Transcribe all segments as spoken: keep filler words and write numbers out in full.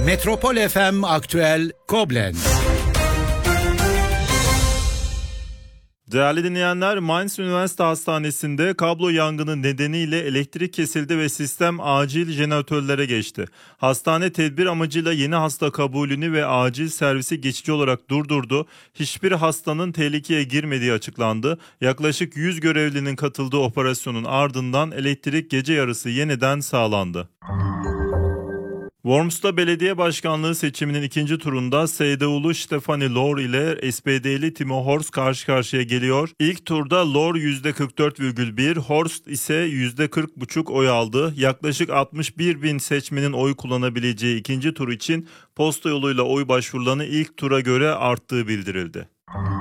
Metropol F M Aktüel Koblenz. Değerli dinleyenler, Mainz Üniversite Hastanesi'nde kablo yangını nedeniyle elektrik kesildi ve sistem acil jeneratörlere geçti. Hastane tedbir amacıyla yeni hasta kabulünü ve acil servisi geçici olarak durdurdu. Hiçbir hastanın tehlikeye girmediği açıklandı. Yaklaşık yüz görevlinin katıldığı operasyonun ardından elektrik gece yarısı yeniden sağlandı. Worms'ta belediye başkanlığı seçiminin ikinci turunda S D U'lu Stefanie Lohr ile S P D'li Timo Horst karşı karşıya geliyor. İlk turda Lohr yüzde kırk dört virgül bir, Horst ise yüzde kırk virgül beş oy aldı. Yaklaşık altmış bir bin seçmenin oy kullanabileceği ikinci tur için posta yoluyla oy başvurularını ilk tura göre arttığı bildirildi.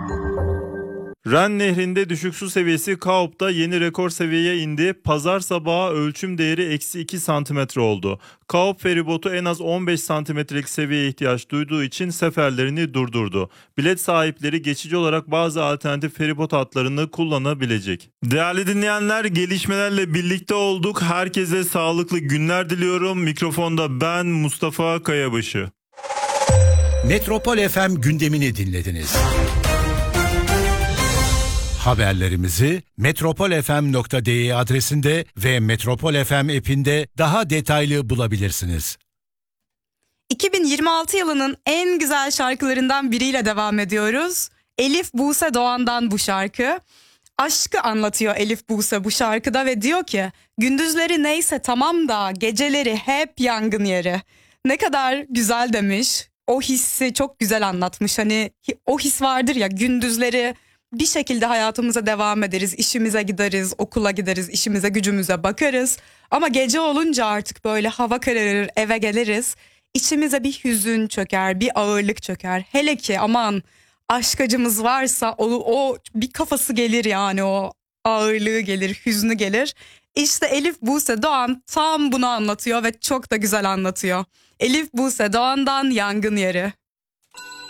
Ren Nehri'nde düşük su seviyesi Kaop'ta yeni rekor seviyeye indi. Pazar sabahı ölçüm değeri eksi iki santimetre oldu. Kaop feribotu en az on beş santimetrelik seviyeye ihtiyaç duyduğu için seferlerini durdurdu. Bilet sahipleri geçici olarak bazı alternatif feribot hatlarını kullanabilecek. Değerli dinleyenler, gelişmelerle birlikte olduk. Herkese sağlıklı günler diliyorum. Mikrofonda ben Mustafa Kayabaşı. Metropol F M gündemini dinlediniz. Haberlerimizi metropol f m nokta d e adresinde ve Metropol F M app'inde daha detaylı bulabilirsiniz. iki bin yirmi altı yılının en güzel şarkılarından biriyle devam ediyoruz. Elif Buse Doğan'dan bu şarkı. Aşkı anlatıyor Elif Buse bu şarkıda ve diyor ki gündüzleri neyse tamam da geceleri hep yangın yeri. Ne kadar güzel demiş. O hissi çok güzel anlatmış. Hani o his vardır ya, gündüzleri bir şekilde hayatımıza devam ederiz, işimize gideriz, okula gideriz, işimize gücümüze bakarız. Ama gece olunca artık böyle hava kararır, eve geliriz. İçimize bir hüzün çöker, bir ağırlık çöker. Hele ki aman aşk acımız varsa o, o bir kafası gelir, yani o ağırlığı gelir, hüznü gelir. İşte Elif Buse Doğan tam bunu anlatıyor ve çok da güzel anlatıyor. Elif Buse Doğan'dan Yangın Yeri.